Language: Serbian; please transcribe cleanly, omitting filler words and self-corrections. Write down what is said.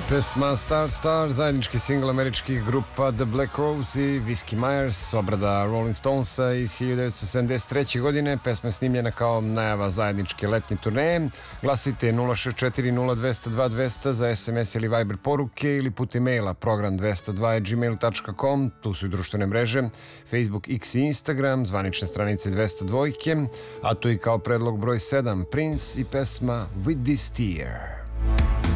Pesma Star Star, zajednički singl američkih grupa The Black Crowes i Whiskey Myers, obrada Rolling Stonesa iz 1973. godine. Pesma je snimljena kao najava zajedničke letnje turneje. Glasite 064 0202 za SMS ili Viber poruke ili putem maila program 202@gmail.com. Tu su i društvene mreže Facebook, X i Instagram, zvanične stranice 202, a tu i kao predlog broj 7 Prince i pesma With This Tear.